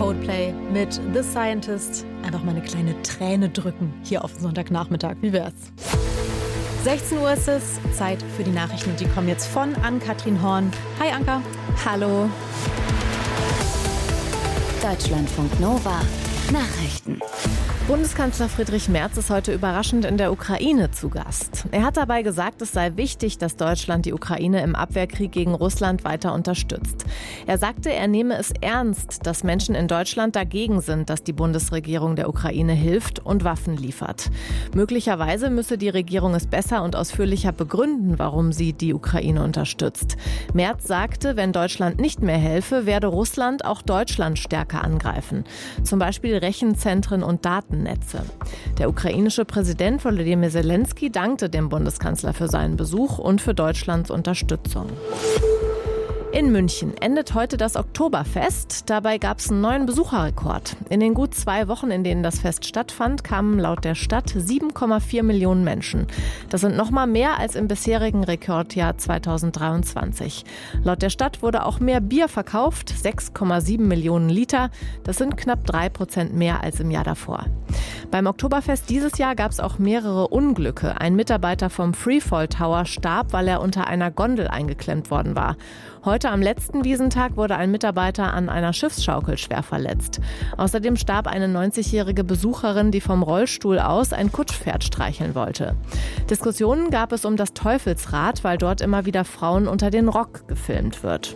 Coldplay mit The Scientist. Einfach mal eine kleine Träne drücken hier auf Sonntagnachmittag. Wie wär's? 16 Uhr ist es, Zeit für die Nachrichten und die kommen jetzt von Ann-Kathrin Horn. Hi Anka. Hallo. Deutschlandfunk Nova Nachrichten. Bundeskanzler Friedrich Merz ist heute überraschend in der Ukraine zu Gast. Er hat dabei gesagt, es sei wichtig, dass Deutschland die Ukraine im Abwehrkrieg gegen Russland weiter unterstützt. Er sagte, er nehme es ernst, dass Menschen in Deutschland dagegen sind, dass die Bundesregierung der Ukraine hilft und Waffen liefert. Möglicherweise müsse die Regierung es besser und ausführlicher begründen, warum sie die Ukraine unterstützt. Merz sagte, wenn Deutschland nicht mehr helfe, werde Russland auch Deutschland stärker angreifen. Zum Beispiel Rechenzentren und Datennetze. Der ukrainische Präsident Volodymyr Zelensky dankte dem Bundeskanzler für seinen Besuch und für Deutschlands Unterstützung. In München endet heute das Oktoberfest. Dabei gab es einen neuen Besucherrekord. In den gut 2 Wochen, in denen das Fest stattfand, kamen laut der Stadt 7,4 Millionen Menschen. Das sind nochmal mehr als im bisherigen Rekordjahr 2023. Laut der Stadt wurde auch mehr Bier verkauft, 6,7 Millionen Liter. Das sind knapp 3% mehr als im Jahr davor. Beim Oktoberfest dieses Jahr gab es auch mehrere Unglücke. Ein Mitarbeiter vom Freefall Tower starb, weil er unter einer Gondel eingeklemmt worden war. Heute am letzten Wiesentag wurde ein Mitarbeiter an einer Schiffsschaukel schwer verletzt. Außerdem starb eine 90-jährige Besucherin, die vom Rollstuhl aus ein Kutschpferd streicheln wollte. Diskussionen gab es um das Teufelsrad, weil dort immer wieder Frauen unter den Rock gefilmt wird.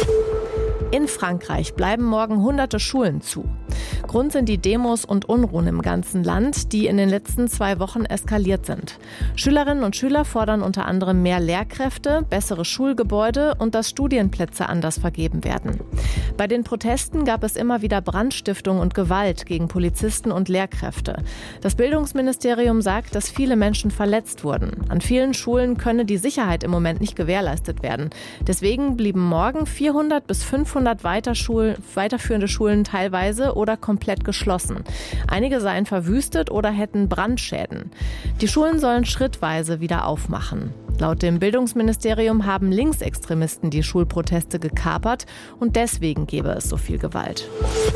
In Frankreich bleiben morgen hunderte Schulen zu. Grund sind die Demos und Unruhen im ganzen Land, die in den letzten 2 Wochen eskaliert sind. Schülerinnen und Schüler fordern unter anderem mehr Lehrkräfte, bessere Schulgebäude und dass Studienplätze anders vergeben werden. Bei den Protesten gab es immer wieder Brandstiftung und Gewalt gegen Polizisten und Lehrkräfte. Das Bildungsministerium sagt, dass viele Menschen verletzt wurden. An vielen Schulen könne die Sicherheit im Moment nicht gewährleistet werden. Deswegen blieben morgen 400 bis 500 weiterführende Schulen teilweise oder komplett geschlossen. Einige seien verwüstet oder hätten Brandschäden. Die Schulen sollen schrittweise wieder aufmachen. Laut dem Bildungsministerium haben Linksextremisten die Schulproteste gekapert und deswegen gebe es so viel Gewalt.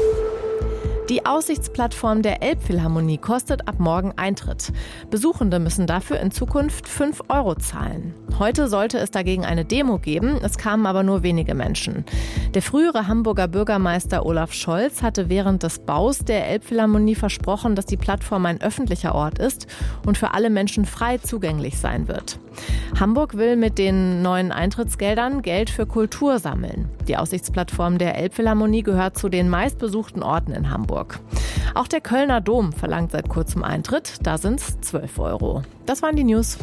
Die Aussichtsplattform der Elbphilharmonie kostet ab morgen Eintritt. Besuchende müssen dafür in Zukunft 5 € zahlen. Heute sollte es dagegen eine Demo geben, es kamen aber nur wenige Menschen. Der frühere Hamburger Bürgermeister Olaf Scholz hatte während des Baus der Elbphilharmonie versprochen, dass die Plattform ein öffentlicher Ort ist und für alle Menschen frei zugänglich sein wird. Hamburg will mit den neuen Eintrittsgeldern Geld für Kultur sammeln. Die Aussichtsplattform der Elbphilharmonie gehört zu den meistbesuchten Orten in Hamburg. Auch der Kölner Dom verlangt seit kurzem Eintritt, da sind es 12 €. Das waren die News.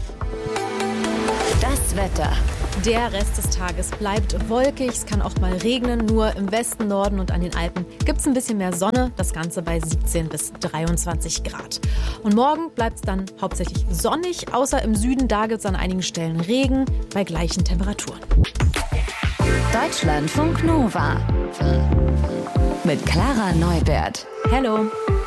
Das Wetter. Der Rest des Tages bleibt wolkig, es kann auch mal regnen, nur im Westen, Norden und an den Alpen gibt es ein bisschen mehr Sonne, das Ganze bei 17 bis 23 Grad. Und morgen bleibt es dann hauptsächlich sonnig, außer im Süden, da gibt es an einigen Stellen Regen bei gleichen Temperaturen. Deutschlandfunk Nova mit Clara Neubert. Hello.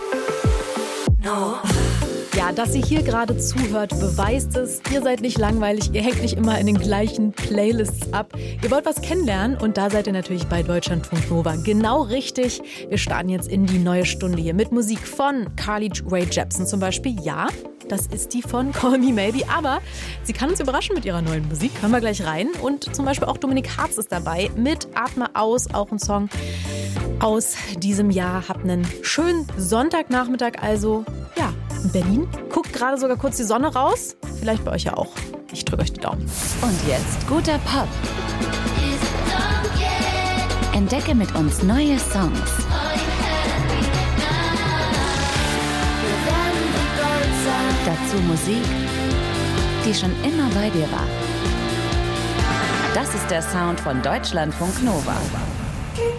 No. Ja, dass ihr hier gerade zuhört, beweist es. Ihr seid nicht langweilig, ihr hängt nicht immer in den gleichen Playlists ab. Ihr wollt was kennenlernen und da seid ihr natürlich bei Deutschlandfunk Nova genau richtig. Wir starten jetzt in die neue Stunde hier mit Musik von Carly Rae Jepsen zum Beispiel. Ja, das ist die von Call Me Maybe, aber sie kann uns überraschen mit ihrer neuen Musik. Hören wir gleich rein. Und zum Beispiel auch Dominik Hartz ist dabei mit Atme aus, auch ein Song aus diesem Jahr. Habt einen schönen Sonntagnachmittag also. Ja, in Berlin. Guckt gerade sogar kurz die Sonne raus. Vielleicht bei euch ja auch. Ich drücke euch die Daumen. Und jetzt guter Pop. Entdecke mit uns neue Songs. Dazu Musik, die schon immer bei dir war. Das ist der Sound von Deutschlandfunk Nova.